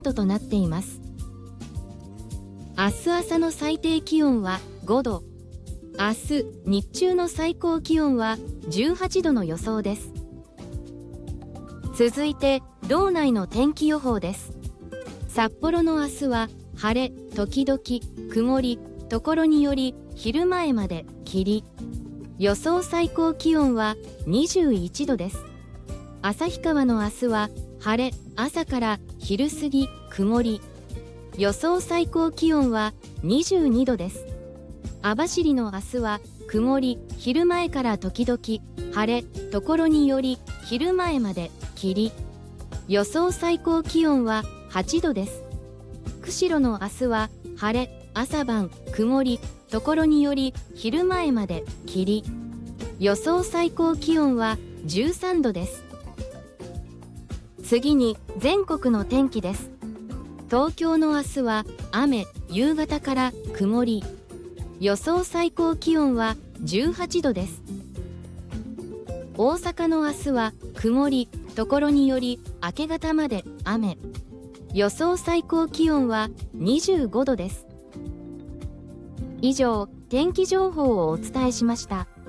度となっています。明日朝の最低気温は5度。明日日中の最高気温は18度の予想です。続いて道内の天気予報です。札幌の明日は晴れ時々曇り、ところにより昼前まで霧。予想最高気温は21度です。旭川の明日は晴れ朝から昼過ぎ曇り。予想最高気温は22度です。網走の明日は曇り、昼前から時々晴れ、ところにより昼前まで霧。予想最高気温は8度です。釧路の明日は晴れ、朝晩曇り、ところにより昼前まで霧。予想最高気温は13度です。次に全国の天気です。東京の明日は雨、夕方から曇り。予想最高気温は18度です。大阪の明日は曇り、ところにより明け方まで雨。予想最高気温は25度です。以上、天気情報をお伝えしました。